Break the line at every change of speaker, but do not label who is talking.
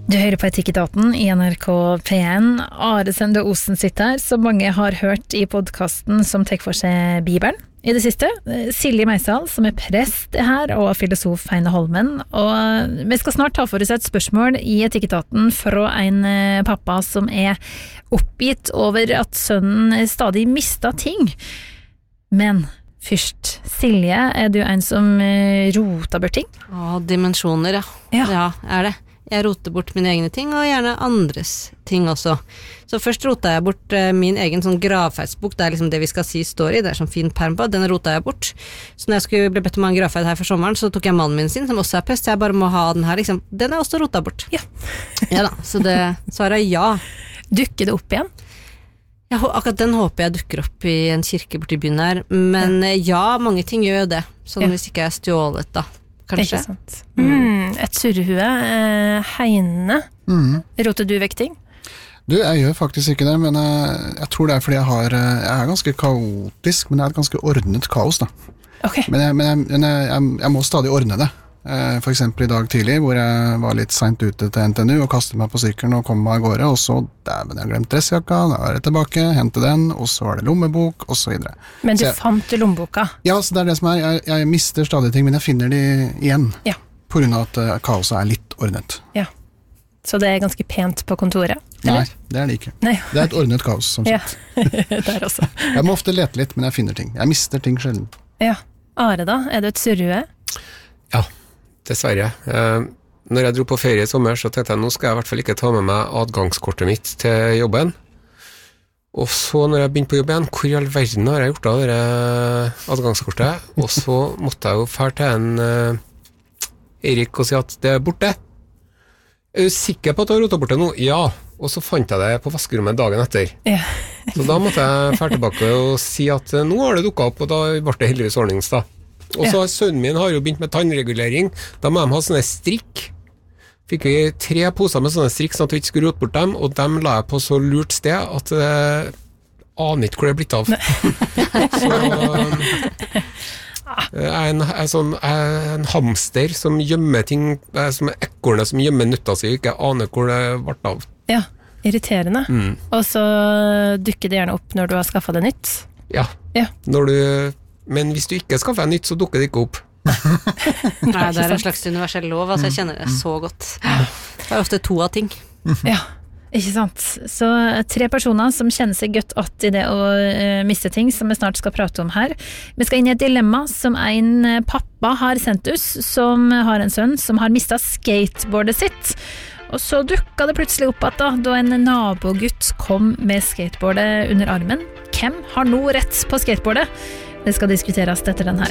Du hører på Etikketaten i NRK P1. Are Sende Osen sitter her, som mange har hørt i podcasten som tek for seg Bibelen i det siste. Silje Meisal, som prest her, og filosof Heine Holmen. Og vi skal snart ta for oss et spørsmål i Etikketaten fra en pappa som oppgitt over at sønnen stadig mistet ting. Men først, Silje, du en som roter bort ting?
Dimensjoner, ja, det. Jeg roter bort mine egne ting, og gjerne andres ting også. Så først rotet jeg bort min egen sånn gravferdsbok, det liksom det vi skal si står i, det sånn fin perm på, den rotet jeg bort. Så når jeg skulle bli bedt om en gravferd her for sommeren, så tok jeg mannen min sin, som også prest, jeg bare må ha den her, liksom. Den også rotet bort.
Ja.
Ja da, så det svaret ja.
Dukker det opp igjen?
Ja, akkurat den håper jeg dukker opp i en kirke borti byen her, men ja, mange ting gjør jo det, sånn hvis ikke jeg stjålet da. Kanskje.
Ikke sant. Et surrehue. Heine. Roter du vekk ting?
Du, jeg gjør faktisk ikke det, men jeg tror det fordi jeg ganske kaotisk, men jeg et ganske ordnet kaos da.
Okay.
Men jeg må stadig ordne det. For eksempel i dag tidlig, hvor jeg var litt sent ute til NTNU og kastet meg på sykkelen og kom meg av gårde, og så, men jeg glemte dressjakka, da var jeg tilbake, hentet den, og så var det lommebok, og så videre.
Men du fant lommeboka? Ja,
så det det som jeg mister stadig ting, men jeg finner de igjen, på grunn av at kaoset litt ordnet.
Ja, så det ganske pent på kontoret?
Eller? Nei, det det ikke. Nei. Det et ordnet kaos, som sagt.
Ja, der også.
Jeg må ofte lete litt, men jeg finner ting. Jeg mister ting sjelden.
Ja. Are da, du et surrehue?
Ja. Dessverre. Når jeg dro på ferie i sommer, så tenkte jeg, nå skal jeg i hvert fall ikke ta med meg adgangskortet mitt til jobben. Og så når jeg begynte på jobb igjen, hvor i all verden har jeg gjort av det adgangskortet? Og så måtte jeg jo fære til en Erik og si at det borte. Er du sikker på at du har rotet bort det nå? Ja. Og så fant jeg det på vaskerommet dagen etter. Ja. Så da måtte jeg fære tilbake og si at nå har det dukket opp, og da ble det heldigvis ordnings da. Og så sønnen min har jo begynt med tannregulering. Da må de ha sånne strikk. Fikk vi 3 poser med sånne strikk, sånn at vi ikke skulle rote bort dem, og dem la jeg på så lurt sted at jeg aner ikke hvor det blitt av. Så en hamster som gjemmer ting, som ekornet som gjemmer nøtta si, og ikke aner hvor det ble av.
Ja, irriterende. Og så dukker det gjerne opp når du har skaffet det nytt.
Ja. Men hvis du ikke skaffer deg nytt, så dukker det ikke opp.
Nei, det en slags universell lov, altså jeg kjenner det så godt. Det ofte 2 av ting.
Ja, ikke sant. Så 3 personer som kjenner seg godt att i det å miste ting, som vi snart skal prate om her. Vi skal inn i et dilemma som en pappa har sendt oss, som har en sønn som har mistet skateboardet sitt. Og så dukket det plutselig opp at da en nabogutt kom med skateboardet under armen. Hvem har nå rett på skateboardet? Det skal diskuteres etter den her.